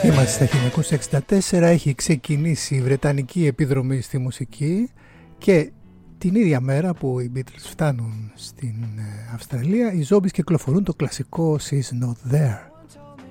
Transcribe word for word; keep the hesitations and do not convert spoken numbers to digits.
Είμαστε στα χίλια εννιακόσια εξήντα τέσσερα, έχει ξεκινήσει η βρετανική επιδρομή στη μουσική και την ίδια μέρα που οι Beatles φτάνουν στην Αυστραλία, οι Zombies κυκλοφορούν το κλασικό She's Not There.